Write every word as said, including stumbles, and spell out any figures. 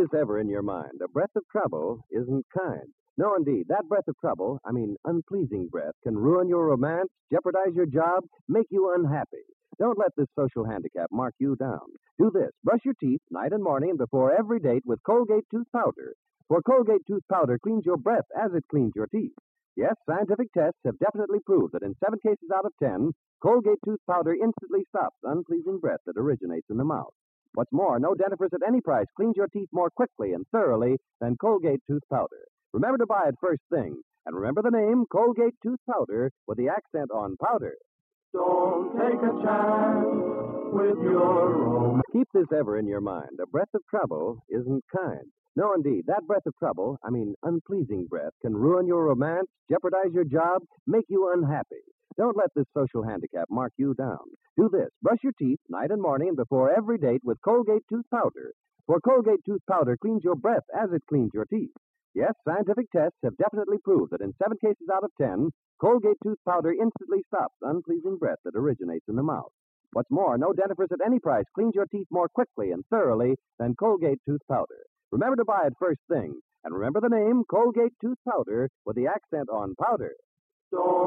this ever in your mind. A breath of trouble isn't kind. No, indeed. That breath of trouble, I mean unpleasing breath, can ruin your romance, jeopardize your job, make you unhappy. Don't let this social handicap mark you down. Do this. Brush your teeth night and morning and before every date with Colgate tooth powder. For Colgate tooth powder cleans your breath as it cleans your teeth. Yes, scientific tests have definitely proved that in seven cases out of ten, Colgate tooth powder instantly stops unpleasing breath that originates in the mouth. What's more, no dentifrice at any price cleans your teeth more quickly and thoroughly than Colgate tooth powder. Remember to buy it first thing. And remember the name Colgate tooth powder with the accent on powder. Don't take a chance with your romance. Keep this ever in your mind. A breath of trouble isn't kind. No, indeed. That breath of trouble, I mean unpleasing breath, can ruin your romance, jeopardize your job, make you unhappy. Don't let this social handicap mark you down. Do this. Brush your teeth night and morning and before every date with Colgate tooth powder. For Colgate tooth powder cleans your breath as it cleans your teeth. Yes, scientific tests have definitely proved that in seven cases out of ten, Colgate tooth powder instantly stops unpleasing breath that originates in the mouth. What's more, no dentifrice at any price cleans your teeth more quickly and thoroughly than Colgate tooth powder. Remember to buy it first thing. And remember the name Colgate tooth powder with the accent on powder. Don't